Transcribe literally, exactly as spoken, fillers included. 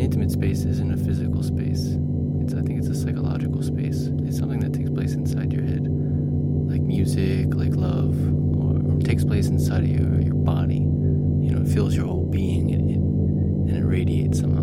intimate space isn't a physical space. It's I think it's a psychological space. It's something that takes place inside your head, like music, like love, or, or takes place inside of your your body. You know, it fills your whole being, and it, and it radiates somehow.